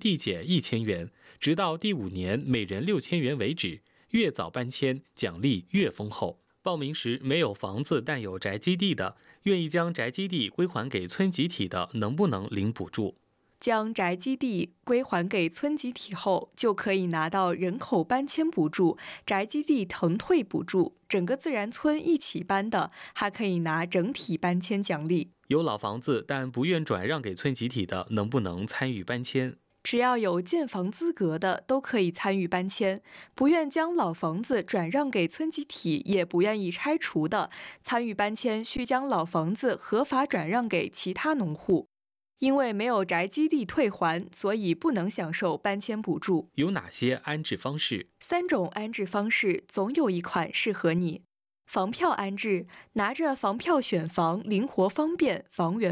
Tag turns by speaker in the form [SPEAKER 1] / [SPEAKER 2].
[SPEAKER 1] 递减1000元，直到第5年每人6000元为止，越早搬迁奖励越丰厚。报名时没有房子但有宅基地的，愿意将宅基地归还给村集体的，能不能领补助？
[SPEAKER 2] 将宅基地归还给村集体后，就可以拿到人口搬迁补助、宅基地腾退补助，整个自然村一起搬的，还可以拿整体搬迁奖励。
[SPEAKER 1] 有老房子但不愿转让给村集体的，能不能参与搬迁？
[SPEAKER 2] 只要有建房资格的都可以参与搬迁，不愿将老房子转让给村集体，也不愿意拆除的，参与搬迁需将老房子合法转让给其他农户。因为没有宅基地退还，所以不能享受搬迁补助。
[SPEAKER 1] 有哪些安置方式
[SPEAKER 2] ？3种安置方式，总有一款适合你。房票安置，拿着房票选房，灵活方便，房源